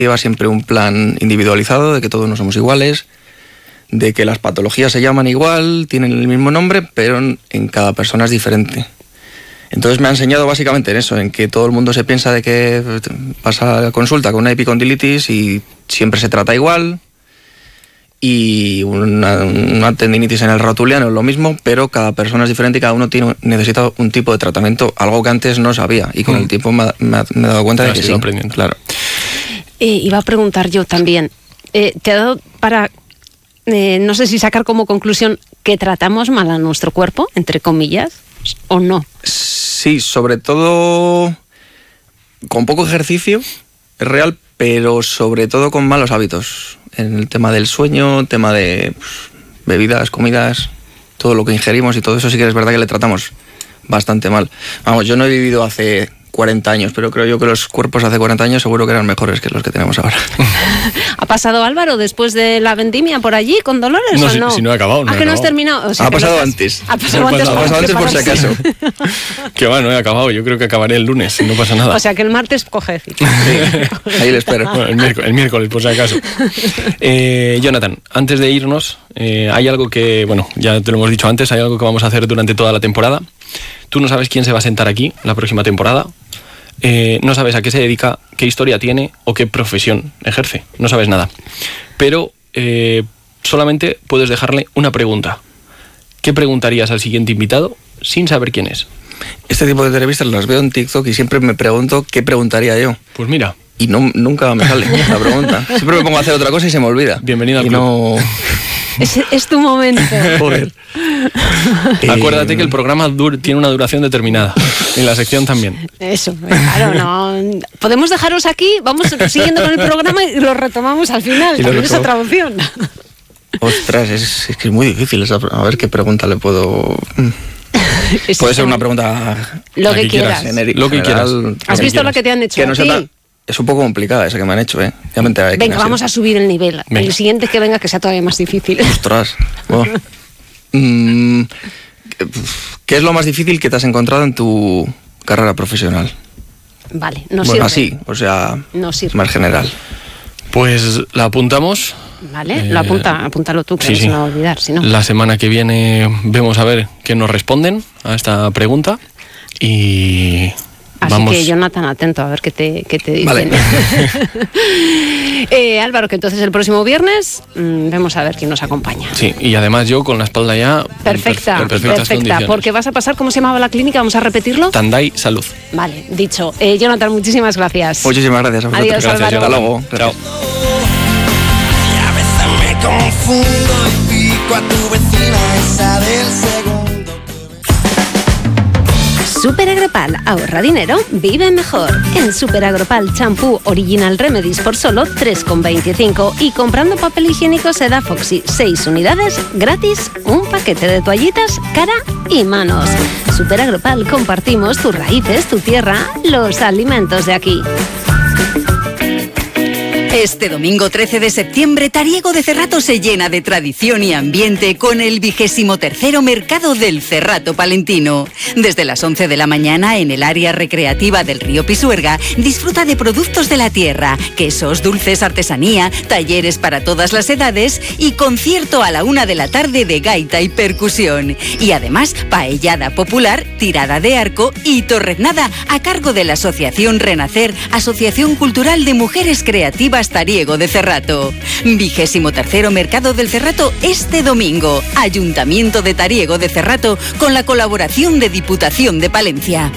lleva siempre un plan individualizado de que todos no somos iguales, de que las patologías se llaman igual, tienen el mismo nombre, pero en cada persona es diferente. Entonces me ha enseñado básicamente en eso, en que todo el mundo se piensa de que pasa a la consulta con una epicondilitis y siempre se trata igual, y una tendinitis en el rotuliano es lo mismo, pero cada persona es diferente y cada uno necesita un tipo de tratamiento, algo que antes no sabía, y con el tiempo me he dado cuenta de que sí, aprendiendo. Claro. Iba a preguntar yo también, ¿te ha dado para, no sé si sacar como conclusión, que tratamos mal a nuestro cuerpo, entre comillas, o no? Sí, sobre todo con poco ejercicio, es real, pero sobre todo con malos hábitos. En el tema del sueño, tema de bebidas, comidas, todo lo que ingerimos y todo eso sí que es verdad que le tratamos bastante mal. Vamos, yo no he vivido hace 40 años, pero creo yo que los cuerpos hace 40 años seguro que eran mejores que los que tenemos ahora. ¿Ha pasado Álvaro después de la vendimia por allí con dolores no, o no? Si no ha acabado. ¿Que no has terminado? O sea, ha pasado antes. Ha pasado antes por si acaso. Que va, no he acabado. Yo creo que acabaré el lunes, si no pasa nada. O sea, que el martes coge cita. Sí, ahí le espero. Bueno, el miércoles, por si acaso. Jonathan, antes de irnos, hay algo que, bueno, ya te lo hemos dicho antes, hay algo que vamos a hacer durante toda la temporada. Tú no sabes quién se va a sentar aquí la próxima temporada. No sabes a qué se dedica, qué historia tiene o qué profesión ejerce. No sabes nada. Pero solamente puedes dejarle una pregunta. ¿Qué preguntarías al siguiente invitado sin saber quién es? Este tipo de entrevistas las veo en TikTok y siempre me pregunto qué preguntaría yo. Pues mira. Y nunca me sale la pregunta. Siempre me pongo a hacer otra cosa y se me olvida. Bienvenido al club. No... Es tu momento. Joder. Acuérdate que el programa tiene una duración determinada. Y la sección también. Eso, claro, no. Podemos dejaros aquí, vamos siguiendo con el programa y lo retomamos al final. También es otra opción. Ostras, es que es muy difícil. A ver qué pregunta le puedo... Puede ser una pregunta... Lo que quieras. Lo que quieras. ¿Has visto lo que te han hecho? Que no sea es un poco complicada esa que me han hecho, ¿eh? Ya me enteraré. Venga, vamos a subir el nivel. Venga. El siguiente que venga que sea todavía más difícil. Ostras. Oh. ¿Qué es lo más difícil que te has encontrado en tu carrera profesional? Vale, no bueno, sirve. Así, o sea, no sirve. Más general. Pues la apuntamos. Vale, apúntalo tú, que no se me va a olvidar, si no. La semana que viene vemos a ver qué nos responden a esta pregunta y... Así vamos. que Jonathan, atento a ver qué te dicen. Vale. Álvaro, que entonces el próximo viernes vemos a ver quién nos acompaña. Sí, y además yo con la espalda ya perfecta, porque vas a pasar, ¿cómo se llamaba la clínica? Vamos a repetirlo. Tandai Salud. Vale, dicho. Jonathan, muchísimas gracias. Muchísimas gracias a vosotros. Adiós, gracias, Álvaro. Hasta luego. Chao. Y a veces me confundo y pico a tu vecina esa del segundo. Superagropal, ahorra dinero, vive mejor. En Superagropal, champú Original Remedies por solo 3,25 y comprando papel higiénico Seda Foxy 6 unidades, gratis, un paquete de toallitas, cara y manos. Superagropal, compartimos tus raíces, tu tierra, los alimentos de aquí. Este domingo 13 de septiembre, Tariego de Cerrato se llena de tradición y ambiente con el 23º Mercado del Cerrato Palentino. Desde las 11 de la mañana, en el área recreativa del río Pisuerga, disfruta de productos de la tierra, quesos, dulces, artesanía, talleres para todas las edades y concierto a la 1 de la tarde de gaita y percusión. Y además, paellada popular, tirada de arco y torreznada a cargo de la Asociación Renacer, Asociación Cultural de Mujeres Creativas Tariego de Cerrato. 23º Mercado del Cerrato este domingo. Ayuntamiento de Tariego de Cerrato con la colaboración de Diputación de Palencia.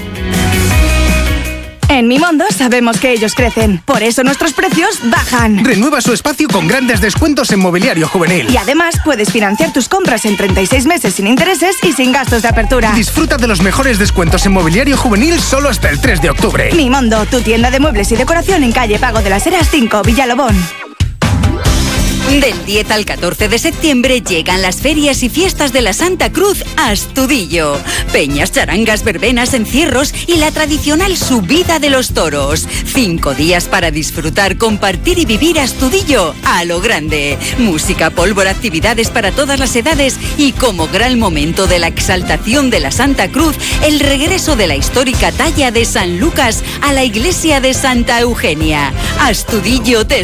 En Mimondo sabemos que ellos crecen, por eso nuestros precios bajan. Renueva su espacio con grandes descuentos en mobiliario juvenil. Y además puedes financiar tus compras en 36 meses sin intereses y sin gastos de apertura. Disfruta de los mejores descuentos en mobiliario juvenil solo hasta el 3 de octubre. Mimondo, tu tienda de muebles y decoración en calle Pago de las Heras 5, Villalobón. Del 10 al 14 de septiembre llegan las ferias y fiestas de la Santa Cruz a Astudillo. Peñas, charangas, verbenas, encierros y la tradicional subida de los toros. 5 días para disfrutar, compartir y vivir Astudillo a lo grande. Música, pólvora, actividades para todas las edades y como gran momento de la exaltación de la Santa Cruz, el regreso de la histórica talla de San Lucas a la iglesia de Santa Eugenia. Astudillo te